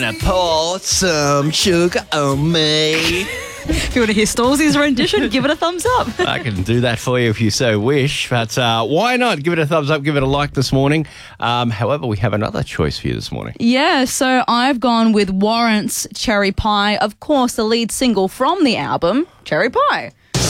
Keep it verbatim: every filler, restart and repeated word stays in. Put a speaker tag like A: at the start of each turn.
A: Now pour some sugar on me.
B: If you want to hear Stallsy's rendition, give it a thumbs up.
A: I can do that for you if you so wish. But uh, why not? Give it a thumbs up, give it a like this morning. Um, however, we have another choice for you this morning.
B: Yeah, so I've gone with Warrant's Cherry Pie. Of course, the lead single from the album, Cherry Pie.